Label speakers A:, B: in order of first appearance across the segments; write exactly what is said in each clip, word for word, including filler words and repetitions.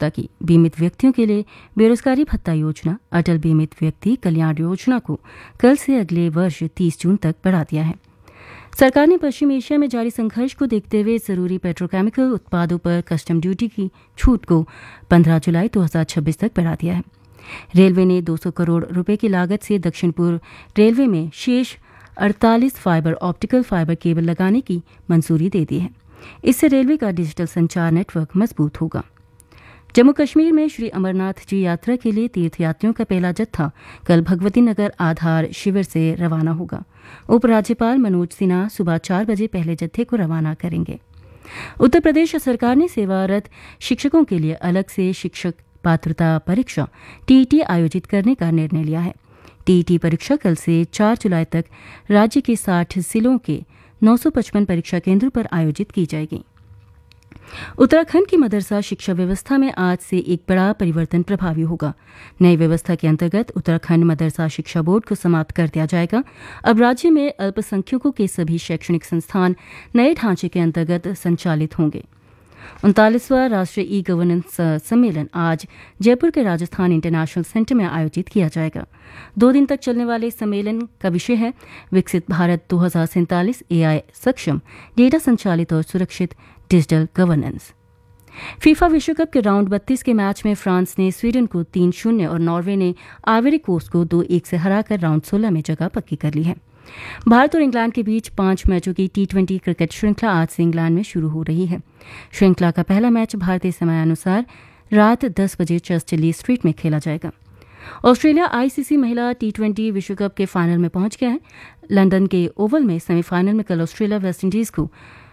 A: अध्यक्षता की। बीमित व्यक्तियों के लिए बेरोजगारी भत्ता योजना अटल बीमित व्यक्ति कल्याण योजना को कल से अगले वर्ष तीस जून तक बढ़ा दिया है। सरकार ने पश्चिम एशिया में जारी संघर्ष को देखते हुए जरूरी पेट्रोकेमिकल उत्पादों पर कस्टम ड्यूटी की छूट को पंद्रह जुलाई दो हज़ार छब्बीस तक बढ़ा दिया है। रेलवे ने दो सौ करोड़ रुपए की लागत से दक्षिण पूर्व रेलवे में शेष अड़तालीस फाइबर ऑप्टिकल फाइबर केबल लगाने की मंजूरी दे दी है। इससे रेलवे का डिजिटल संचार नेटवर्क मजबूत होगा। जम्मू कश्मीर में श्री अमरनाथ जी यात्रा के लिए तीर्थयात्रियों का पहला जत्था कल भगवती नगर आधार शिविर से रवाना होगा। उपराज्यपाल मनोज सिन्हा सुबह चार बजे पहले जत्थे को रवाना करेंगे। उत्तर प्रदेश सरकार ने सेवारत शिक्षकों के लिए अलग से शिक्षक पात्रता परीक्षा टीईटी आयोजित करने का निर्णय लिया है। टीईटी परीक्षा कल से चार जुलाई तक राज्य के साठ जिलों के नौ सौ पचपन परीक्षा केंद्रों पर आयोजित की जाएगी। उत्तराखंड की मदरसा शिक्षा व्यवस्था में आज से एक बड़ा परिवर्तन प्रभावी होगा। नई व्यवस्था के अंतर्गत उत्तराखंड मदरसा शिक्षा बोर्ड को समाप्त कर दिया जाएगा। अब राज्य में अल्पसंख्यकों के सभी शैक्षणिक संस्थान नए ढांचे के अंतर्गत संचालित होंगे। उनतालीसवां राष्ट्रीय ई गवर्नेंस सम्मेलन आज जयपुर के राजस्थान इंटरनेशनल सेंटर में आयोजित किया जाएगा। दो दिन तक चलने वाले सम्मेलन का विषय है विकसित भारत दो हज़ार सैंतालीस एआई सक्षम डेटा संचालित और सुरक्षित डिजिटल गवर्नेंस। फीफा विश्व कप के राउंड बत्तीस के मैच में फ्रांस ने स्वीडन को तीन शून्य और नॉर्वे ने आइवरी कोस्ट को दो एक से हराकर राउंड सोलह में जगह पक्की कर ली है। भारत और इंग्लैंड के बीच पांच मैचों की टी ट्वेंटी क्रिकेट श्रृंखला आज से इंग्लैंड में शुरू हो रही है। श्रृंखला का पहला मैच भारतीय समयानुसार रात दस बजे चर्चली स्ट्रीट में खेला जाएगा। ऑस्ट्रेलिया आईसीसी महिला टी ट्वेंटी विश्व कप के फाइनल में पहुंच गया है। लंदन के ओवल में सेमीफाइनल में कल ऑस्ट्रेलिया वेस्टइंडीज को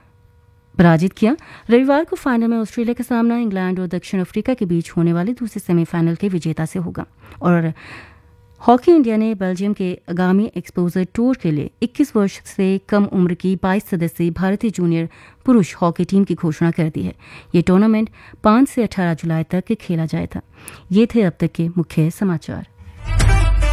A: पराजित किया। रविवार को फाइनल में ऑस्ट्रेलिया का सामना इंग्लैंड और दक्षिण अफ्रीका के बीच होने वाले दूसरे सेमीफाइनल के विजेता से होगा। और हॉकी इंडिया ने बेल्जियम के आगामी एक्सपोजर टूर के लिए इक्कीस वर्ष से कम उम्र की बाईस सदस्यीय भारतीय जूनियर पुरुष हॉकी टीम की घोषणा कर दी है। ये टूर्नामेंट पाँच से अठारह जुलाई तक खेला जाएगा। ये थे अब तक के मुख्य समाचार।